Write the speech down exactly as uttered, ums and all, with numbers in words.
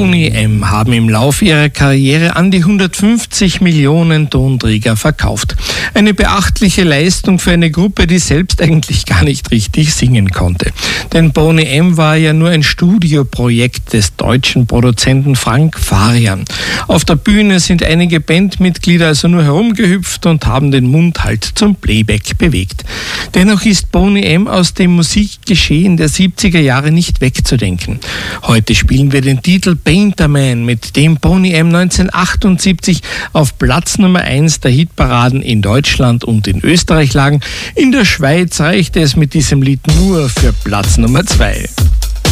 Boney M. haben im Laufe ihrer Karriere an die hundertfünfzig Millionen Tonträger verkauft. Eine beachtliche Leistung für eine Gruppe, die selbst eigentlich gar nicht richtig singen konnte. Denn Boney M. war ja nur ein Studioprojekt des deutschen Produzenten Frank Farian. Auf der Bühne sind einige Bandmitglieder also nur herumgehüpft und haben den Mund halt zum Playback bewegt. Dennoch ist Boney M. aus dem Musikgeschehen der siebziger Jahre nicht wegzudenken. Heute spielen wir den Titel Painter Man, mit dem Boney M. neunzehnhundertachtundsiebzig auf Platz Nummer eins der Hitparaden in Deutschland und in Österreich lagen. In der Schweiz reichte es mit diesem Lied nur für Platz Nummer zwei.